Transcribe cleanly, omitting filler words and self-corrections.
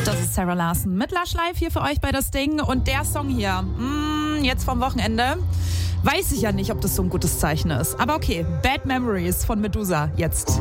Das ist Sarah Larson mit Lush Live hier für euch bei Das Ding. Und der Song hier, jetzt vom Wochenende, weiß ich ja nicht, ob das so ein gutes Zeichen ist. Aber okay, Bad Memories von Medusa jetzt.